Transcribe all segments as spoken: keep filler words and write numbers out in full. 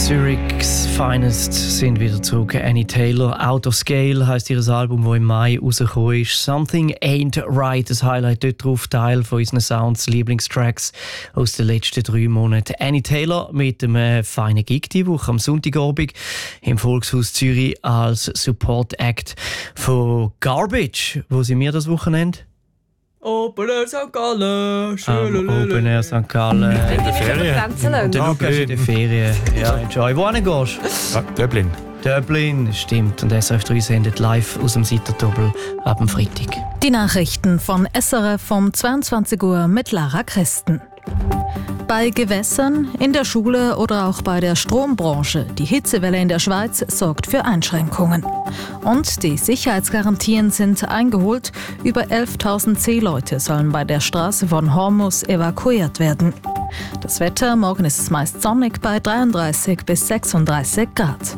Zürichs Finest sind wieder zurück. Annie Taylor, Out of Scale heisst ihr Album, das im Mai rausgekommen ist. Something Ain't Right, das Highlight dort drauf, Teil von unseren Sounds, Lieblingstracks aus den letzten drei Monaten. Annie Taylor mit einem feinen Gig diese Woche am Sonntagabend im Volkshaus Zürich als Support Act von Garbage. Wo sind wir das Wochenende? Open Air Sankt Gallen. Um, Open Air Sankt Gallen. In der Ferien. Und der Lukas in der Ferien. Ja, enjoy. Wohin gehst du? Ja, Dublin. Dublin, stimmt. Und S R F drei sendet live aus dem Seitendoppel ab dem Freitag. Die Nachrichten von S R F um zweiundzwanzig Uhr mit Lara Christen. Bei Gewässern, in der Schule oder auch bei der Strombranche. Die Hitzewelle in der Schweiz sorgt für Einschränkungen. Und die Sicherheitsgarantien sind eingeholt. Über elftausend Seeleute sollen bei der Straße von Hormuz evakuiert werden. Das Wetter, morgen ist es meist sonnig bei dreiunddreißig bis sechsunddreißig Grad.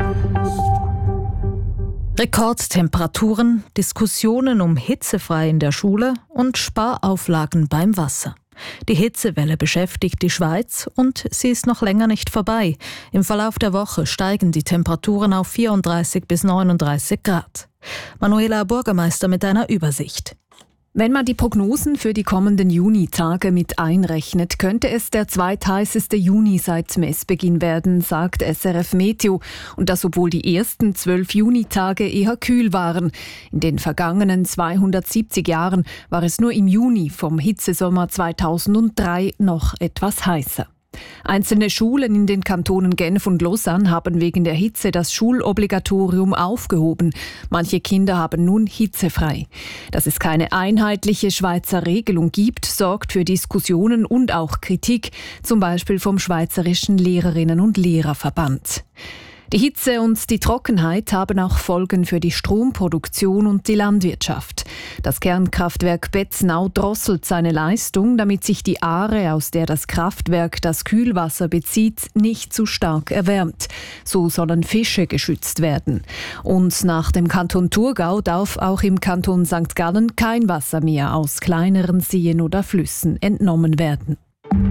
Rekordtemperaturen, Diskussionen um hitzefrei in der Schule und Sparauflagen beim Wasser. Die Hitzewelle beschäftigt die Schweiz und sie ist noch länger nicht vorbei. Im Verlauf der Woche steigen die Temperaturen auf vierunddreißig bis neununddreißig Grad. Manuela Bürgermeister mit einer Übersicht. Wenn man die Prognosen für die kommenden Junitage mit einrechnet, könnte es der zweitheißeste Juni seit Messbeginn werden, sagt S R F Meteo. Und das, obwohl die ersten zwölf Junitage eher kühl waren. In den vergangenen zweihundertsiebzig Jahren war es nur im Juni vom Hitzesommer zweitausenddrei noch etwas heißer. Einzelne Schulen in den Kantonen Genf und Lausanne haben wegen der Hitze das Schulobligatorium aufgehoben. Manche Kinder haben nun hitzefrei. Dass es keine einheitliche Schweizer Regelung gibt, sorgt für Diskussionen und auch Kritik, zum Beispiel vom Schweizerischen Lehrerinnen- und Lehrerverband. Die Hitze und die Trockenheit haben auch Folgen für die Stromproduktion und die Landwirtschaft. Das Kernkraftwerk Betznau drosselt seine Leistung, damit sich die Aare, aus der das Kraftwerk das Kühlwasser bezieht, nicht zu stark erwärmt. So sollen Fische geschützt werden. Und nach dem Kanton Thurgau darf auch im Kanton Sankt Gallen kein Wasser mehr aus kleineren Seen oder Flüssen entnommen werden.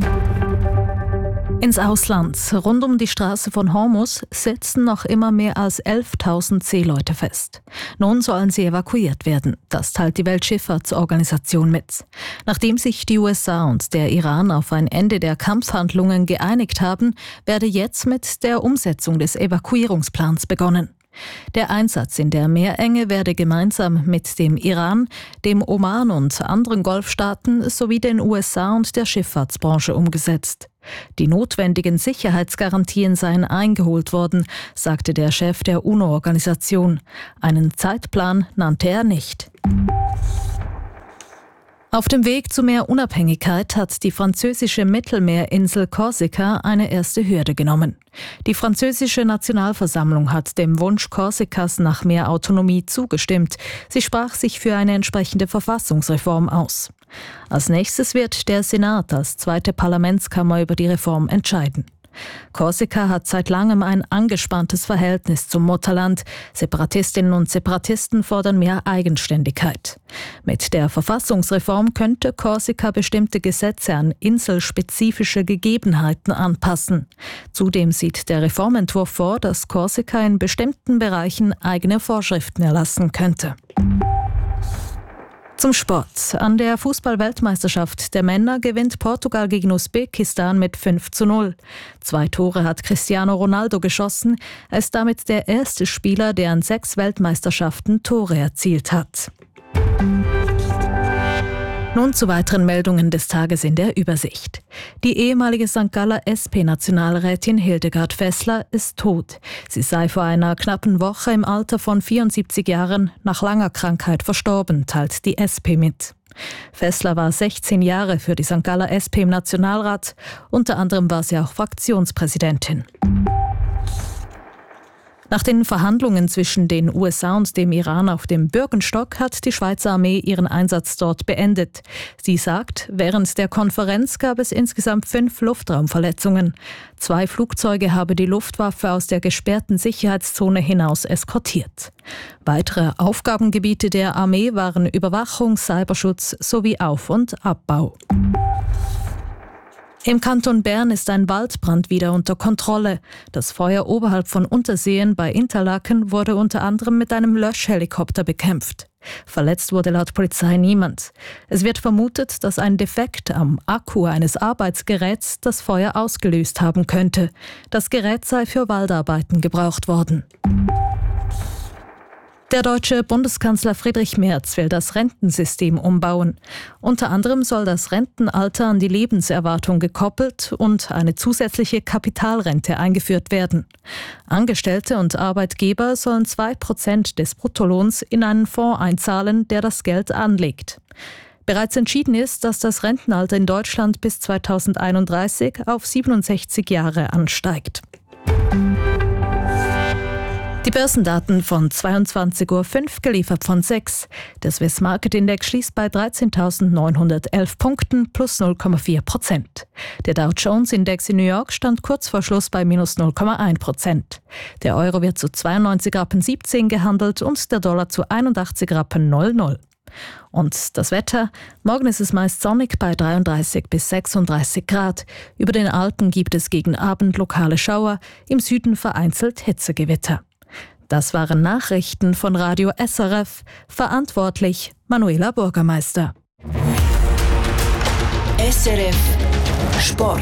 Ins Ausland. Rund um die Straße von Hormuz sitzen noch immer mehr als elftausend Seeleute fest. Nun sollen sie evakuiert werden. Das teilt die Weltschifffahrtsorganisation mit. Nachdem sich die U S A und der Iran auf ein Ende der Kampfhandlungen geeinigt haben, werde jetzt mit der Umsetzung des Evakuierungsplans begonnen. Der Einsatz in der Meerenge werde gemeinsam mit dem Iran, dem Oman und anderen Golfstaaten sowie den U S A und der Schifffahrtsbranche umgesetzt. Die notwendigen Sicherheitsgarantien seien eingeholt worden, sagte der Chef der UNO-Organisation. Einen Zeitplan nannte er nicht. Auf dem Weg zu mehr Unabhängigkeit hat die französische Mittelmeerinsel Korsika eine erste Hürde genommen. Die französische Nationalversammlung hat dem Wunsch Korsikas nach mehr Autonomie zugestimmt. Sie sprach sich für eine entsprechende Verfassungsreform aus. Als nächstes wird der Senat als zweite Parlamentskammer über die Reform entscheiden. Korsika hat seit langem ein angespanntes Verhältnis zum Mutterland. Separatistinnen und Separatisten fordern mehr Eigenständigkeit. Mit der Verfassungsreform könnte Korsika bestimmte Gesetze an inselspezifische Gegebenheiten anpassen. Zudem sieht der Reformentwurf vor, dass Korsika in bestimmten Bereichen eigene Vorschriften erlassen könnte. Zum Sport. An der Fußball-Weltmeisterschaft der Männer gewinnt Portugal gegen Usbekistan mit fünf zu null. Zwei Tore hat Cristiano Ronaldo geschossen. Er ist damit der erste Spieler, der an sechs Weltmeisterschaften Tore erzielt hat. Nun zu weiteren Meldungen des Tages in der Übersicht. Die ehemalige Sankt Galler S P-Nationalrätin Hildegard Fessler ist tot. Sie sei vor einer knappen Woche im Alter von vierundsiebzig Jahren nach langer Krankheit verstorben, teilt die S P mit. Fessler war sechzehn Jahre für die Sankt Galler S P im Nationalrat. Unter anderem war sie auch Fraktionspräsidentin. Nach den Verhandlungen zwischen den U S A und dem Iran auf dem Bürgenstock hat die Schweizer Armee ihren Einsatz dort beendet. Sie sagt, während der Konferenz gab es insgesamt fünf Luftraumverletzungen. Zwei Flugzeuge habe die Luftwaffe aus der gesperrten Sicherheitszone hinaus eskortiert. Weitere Aufgabengebiete der Armee waren Überwachung, Cyberschutz sowie Auf- und Abbau. Im Kanton Bern ist ein Waldbrand wieder unter Kontrolle. Das Feuer oberhalb von Unterseen bei Interlaken wurde unter anderem mit einem Löschhelikopter bekämpft. Verletzt wurde laut Polizei niemand. Es wird vermutet, dass ein Defekt am Akku eines Arbeitsgeräts das Feuer ausgelöst haben könnte. Das Gerät sei für Waldarbeiten gebraucht worden. Der deutsche Bundeskanzler Friedrich Merz will das Rentensystem umbauen. Unter anderem soll das Rentenalter an die Lebenserwartung gekoppelt und eine zusätzliche Kapitalrente eingeführt werden. Angestellte und Arbeitgeber sollen zwei Prozent des Bruttolohns in einen Fonds einzahlen, der das Geld anlegt. Bereits entschieden ist, dass das Rentenalter in Deutschland bis zweitausendeinunddreißig auf siebenundsechzig Jahre ansteigt. Die Börsendaten von zweiundzwanzig Uhr fünf, geliefert von sechs. Der Swiss Market Index schließt bei dreizehntausendneunhundertelf Punkten plus null Komma vier Prozent. Der Dow Jones Index in New York stand kurz vor Schluss bei minus null Komma eins Prozent. Der Euro wird zu zweiundneunzig Rappen siebzehn gehandelt und der Dollar zu einundachtzig Rappen null null. Und das Wetter? Morgen ist es meist sonnig bei dreiunddreißig bis sechsunddreißig Grad. Über den Alpen gibt es gegen Abend lokale Schauer, im Süden vereinzelt Hitzegewitter. Das waren Nachrichten von Radio S R F. Verantwortlich Manuela Bürgermeister. S R F Sport.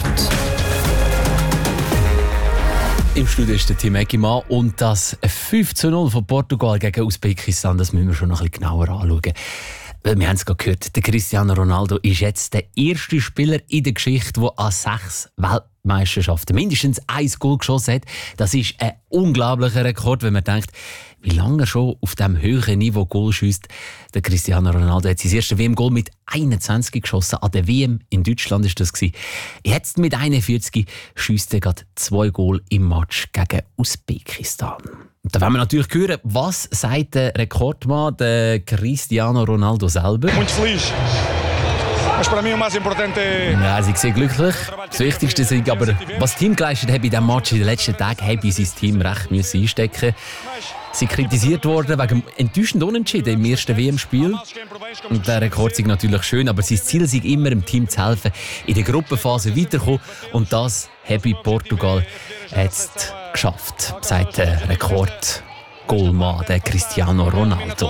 Im Studio ist der Tim Eggimann und das fünf zu null von Portugal gegen Usbekistan, das müssen wir schon noch ein bisschen genauer anschauen. Wir haben es gerade gehört, der Cristiano Ronaldo ist jetzt der erste Spieler in der Geschichte, der an sechs Weltmeisterschaften mindestens ein Goal geschossen hat. Das ist ein unglaublicher Rekord, wenn man denkt, wie lange er schon auf diesem höheren Niveau Goal schiesst. Der Cristiano Ronaldo hat sein erstes W M-Goal mit einundzwanzig geschossen. An der W M in Deutschland war das. Jetzt mit einundvierzig schiesst er gerade zwei Goal im Match gegen Usbekistan. Und da wollen wir natürlich hören, was sagt der Rekordmann, der Cristiano Ronaldo selber. Muito feliz. Mas para mim o mais importante é... Ja, sie sind glücklich. Das Wichtigste ist aber, was das Team geleistet hat in diesem Match in den letzten Tagen, habe sein Team recht müssen einstecken. Sie kritisiert worden wegen enttäuschend Unentschieden im ersten W M-Spiel. Und der Rekord ist natürlich schön, aber sein Ziel ist immer, dem Team zu helfen, in der Gruppenphase weiterzukommen. Und das habe Portugal jetzt geschafft, sagt der Rekord-Goalmann, der Cristiano Ronaldo.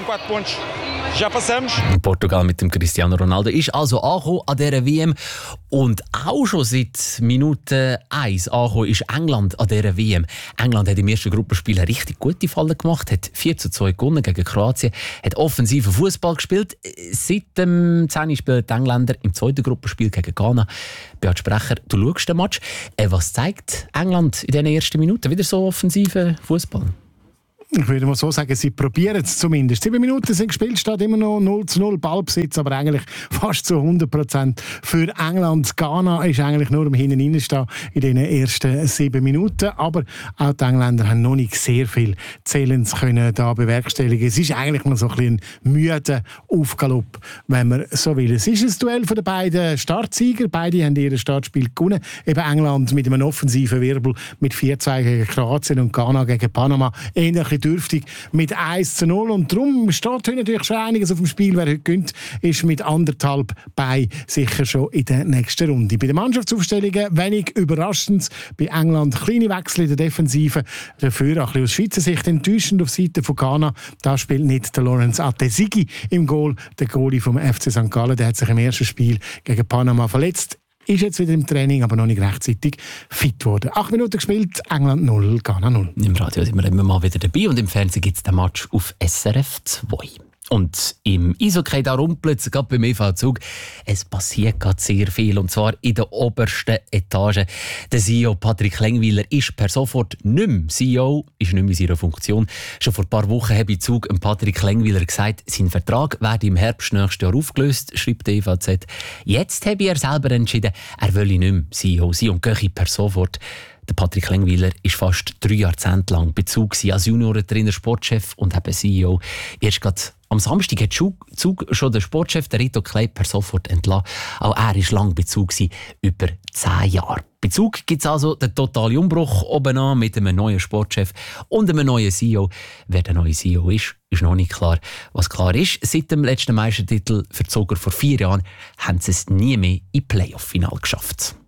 Portugal mit dem Cristiano Ronaldo ist also angekommen an dieser W M. Und auch schon seit Minute eins angekommen ist England an dieser W M. England hat im ersten Gruppenspiel eine richtig gute Falle gemacht, hat vier zu zwei gewonnen gegen Kroatien, hat offensiven Fußball gespielt. Seit dem zehn spielen die Engländer im zweiten Gruppenspiel gegen Ghana. Beat Sprecher, du schaust den Match. Was zeigt England in diesen ersten Minuten? Wieder so offensiven Fußball? Ich würde mal so sagen, sie probieren es zumindest. Sieben Minuten sind gespielt, steht immer noch null zu null Ballbesitz, aber eigentlich fast zu hundert Prozent für England. Ghana ist eigentlich nur am hinten reinstehen in den ersten sieben Minuten. Aber auch die Engländer haben noch nicht sehr viel Zählens können da bewerkstelligen. Es ist eigentlich noch so ein bisschen ein müder Aufgalopp, wenn man so will. Es ist ein Duell von den beiden Startsieger. Beide haben ihr Startspiel gewonnen. Eben England mit einem offensiven Wirbel mit vier zwei gegen Kroatien und Ghana gegen Panama. Ähnlich dürftig mit eins zu null. Und darum steht heute natürlich schon einiges auf dem Spiel. Wer heute gewinnt, ist mit anderthalb bei sicher schon in der nächsten Runde. Bei den Mannschaftsaufstellungen wenig überraschend. Bei England kleine Wechsel in der Defensive. Dafür auch ein bisschen aus Schweizer Sicht enttäuschend auf Seite von Ghana. Da spielt nicht der Lawrence Atesigi im Goal. Der Goalie vom F C Sankt Gallen, der hat sich im ersten Spiel gegen Panama verletzt. Ist jetzt wieder im Training, aber noch nicht rechtzeitig fit geworden. Acht Minuten gespielt, England null, Ghana null. Im Radio sind wir immer mal wieder dabei und im Fernsehen gibt es den Match auf S R F zwei. Und im Eishockey, da rumpelt es gerade beim E V Zug. Es passiert gerade sehr viel, und zwar in der obersten Etage. Der C E O Patrick Lengweiler ist per sofort nicht mehr C E O, ist nicht mehr in seiner Funktion. Schon vor ein paar Wochen habe ich Zug Patrick Lengweiler gesagt, sein Vertrag werde im Herbst nächstes Jahr aufgelöst, schreibt der E V Z. Jetzt habe er selber entschieden, er wolle nicht mehr C E O sein und gehe per sofort. Der Patrick Lengweiler war fast drei Jahrzehnte lang Bezug als Juniorentrainer, Sportchef und eben C E O. Erst gerade am Samstag hat Zug schon der Sportchef, der Rito Kleib, per sofort entlassen. Auch er war lang Bezug, über zehn Jahre. Bezug gibt es also den totalen Umbruch oben an mit einem neuen Sportchef und einem neuen C E O. Wer der neue C E O ist, ist noch nicht klar. Was klar ist, seit dem letzten Meistertitel für Zuger vor vier Jahren haben sie es nie mehr im Playoff-Final geschafft.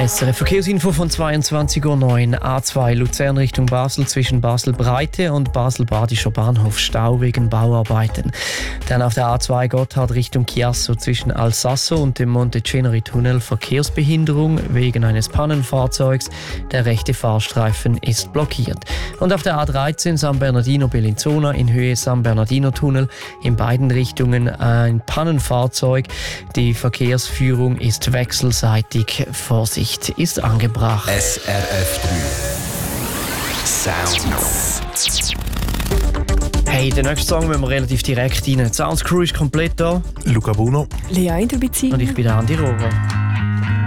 S R F Verkehrsinfo von zweiundzwanzig Uhr neun. A zwei Luzern Richtung Basel zwischen Basel-Breite und Basel-Badischer Bahnhof Stau wegen Bauarbeiten. Dann auf der A zwei Gotthard Richtung Chiasso zwischen Alsasso und dem Monteceneri-Tunnel Verkehrsbehinderung wegen eines Pannenfahrzeugs. Der rechte Fahrstreifen ist blockiert. Und auf der A dreizehn San Bernardino-Bellinzona in Höhe San Bernardino-Tunnel in beiden Richtungen ein Pannenfahrzeug. Die Verkehrsführung ist wechselseitig. Vorsicht ist angebracht. S R F drei Sounds. Hey, den nächsten Song müssen wir relativ direkt rein. Die Sounds Crew ist komplett da. Luca Buno. Lea Inderbizin. Und ich bin der Andi Rohrer.